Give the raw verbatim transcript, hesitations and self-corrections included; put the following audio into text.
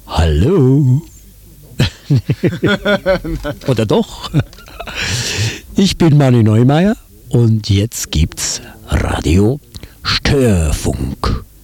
Hallo? Oder doch? Ich bin Manu Neumeier und jetzt gibt's Radio Störfunk.